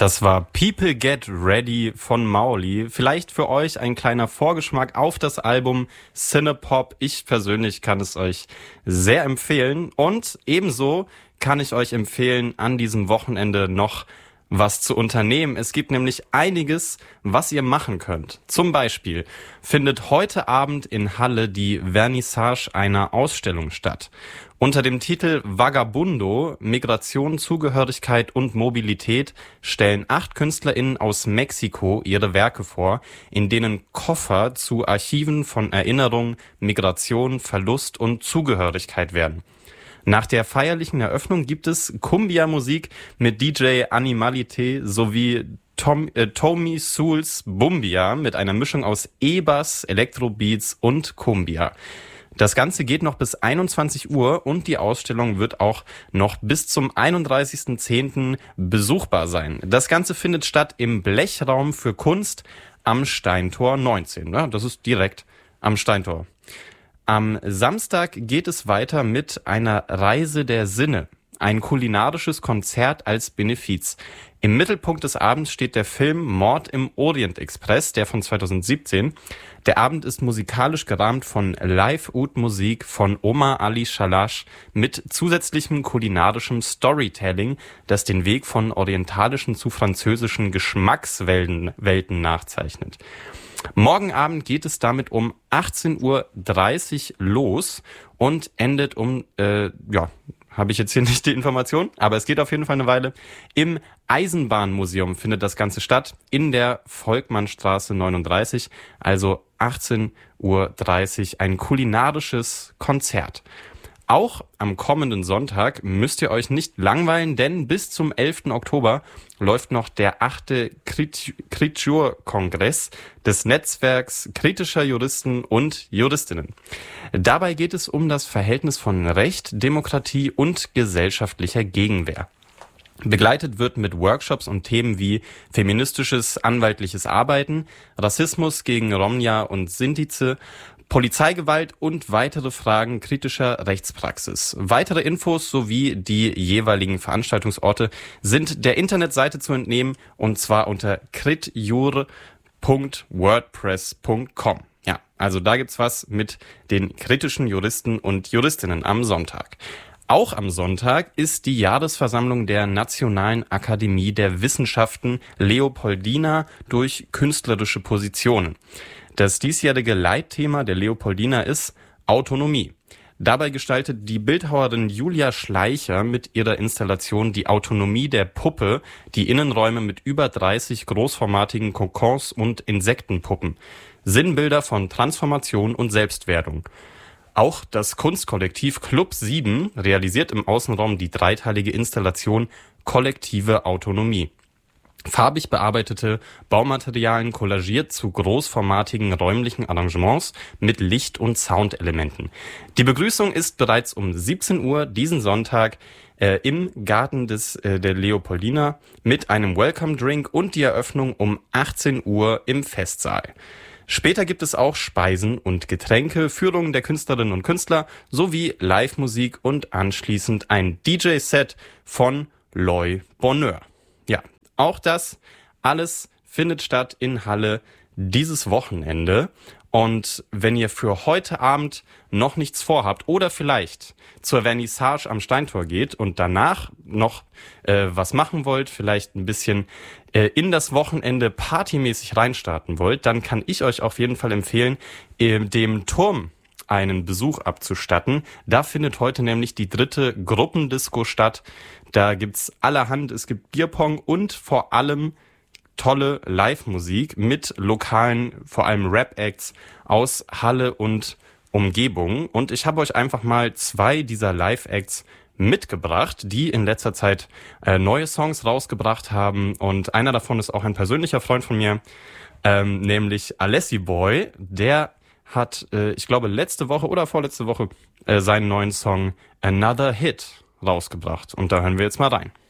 Das war People Get Ready von Mauli. Vielleicht für euch ein kleiner Vorgeschmack auf das Album Cinepop. Ich persönlich kann es euch sehr empfehlen. Und ebenso kann ich euch empfehlen, an diesem Wochenende noch was zu unternehmen. Es gibt nämlich einiges, was ihr machen könnt. Zum Beispiel findet heute Abend in Halle die Vernissage einer Ausstellung statt. Unter dem Titel Vagabundo, Migration, Zugehörigkeit und Mobilität stellen 8 KünstlerInnen aus Mexiko ihre Werke vor, in denen Koffer zu Archiven von Erinnerung, Migration, Verlust und Zugehörigkeit werden. Nach der feierlichen Eröffnung gibt es Cumbia-Musik mit DJ Animalité sowie Tommy Souls Bumbia mit einer Mischung aus E-Bass, Elektrobeats und Cumbia. Das Ganze geht noch bis 21 Uhr und die Ausstellung wird auch noch bis zum 31.10. besuchbar sein. Das Ganze findet statt im Blechraum für Kunst am Steintor 19. Ja, das ist direkt am Steintor. Am Samstag geht es weiter mit einer Reise der Sinne, ein kulinarisches Konzert als Benefiz. Im Mittelpunkt des Abends steht der Film Mord im Orient Express, der von 2017. Der Abend ist musikalisch gerahmt von Live-Oud-Musik von Omar Ali Shalash mit zusätzlichem kulinarischem Storytelling, das den Weg von orientalischen zu französischen Geschmackswelten nachzeichnet. Morgen Abend geht es damit um 18.30 Uhr los und endet habe ich jetzt hier nicht die Information, aber es geht auf jeden Fall eine Weile. Im Eisenbahnmuseum findet das Ganze statt, in der Volkmannstraße 39, also 18.30 Uhr, ein kulinarisches Konzert. Auch am kommenden Sonntag müsst ihr euch nicht langweilen, denn bis zum 11. Oktober läuft noch der 8. Kritur-Kongress des Netzwerks kritischer Juristen und Juristinnen. Dabei geht es um das Verhältnis von Recht, Demokratie und gesellschaftlicher Gegenwehr. Begleitet wird mit Workshops und Themen wie feministisches anwaltliches Arbeiten, Rassismus gegen Romja und Sintize, Polizeigewalt und weitere Fragen kritischer Rechtspraxis. Weitere Infos sowie die jeweiligen Veranstaltungsorte sind der Internetseite zu entnehmen, und zwar unter kritjur.wordpress.com. Ja, also da gibt's was mit den kritischen Juristen und Juristinnen am Sonntag. Auch am Sonntag ist die Jahresversammlung der Nationalen Akademie der Wissenschaften Leopoldina durch künstlerische Positionen. Das diesjährige Leitthema der Leopoldina ist Autonomie. Dabei gestaltet die Bildhauerin Julia Schleicher mit ihrer Installation Die Autonomie der Puppe die Innenräume mit über 30 großformatigen Kokons und Insektenpuppen. Sinnbilder von Transformation und Selbstwerdung. Auch das Kunstkollektiv Club 7 realisiert im Außenraum die dreiteilige Installation Kollektive Autonomie. Farbig bearbeitete Baumaterialien kollagiert zu großformatigen räumlichen Arrangements mit Licht- und Soundelementen. Die Begrüßung ist bereits um 17 Uhr diesen Sonntag im Garten der Leopoldina mit einem Welcome Drink und die Eröffnung um 18 Uhr im Festsaal. Später gibt es auch Speisen und Getränke, Führungen der Künstlerinnen und Künstler sowie Live-Musik und anschließend ein DJ-Set von Loy Bonheur. Ja, auch das alles findet statt in Halle dieses Wochenende. Und wenn ihr für heute Abend noch nichts vorhabt oder vielleicht zur Vernissage am Steintor geht und danach noch was machen wollt, vielleicht ein bisschen in das Wochenende partymäßig reinstarten wollt, dann kann ich euch auf jeden Fall empfehlen, dem Turm einen Besuch abzustatten. Da findet heute nämlich die 3. Gruppendisco statt. Da gibt's allerhand, es gibt Bierpong und vor allem tolle Live-Musik mit lokalen, vor allem Rap-Acts aus Halle und Umgebung. Und ich habe euch einfach mal 2 dieser Live-Acts mitgebracht, die in letzter Zeit neue Songs rausgebracht haben. Und einer davon ist auch ein persönlicher Freund von mir, nämlich Alessi Boy. Der hat, ich glaube, letzte Woche oder vorletzte Woche seinen neuen Song Another Hit rausgebracht. Und da hören wir jetzt mal rein.